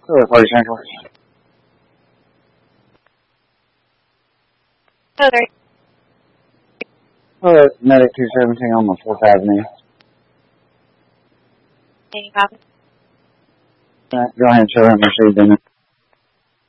Party Central. Hello there. Medic 217 on the 4th Avenue. Any copy? Go ahead and show him received in it.